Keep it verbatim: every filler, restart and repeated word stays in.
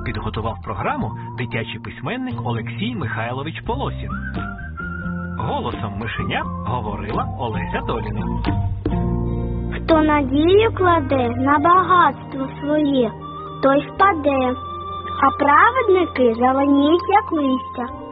підготував програму дитячий письменник Олексій Михайлович Полосін. Голосом мишеня говорила Олеся Доліна. Хто надію кладе на багатство своє, той впаде, а праведники зеленіють, як листя.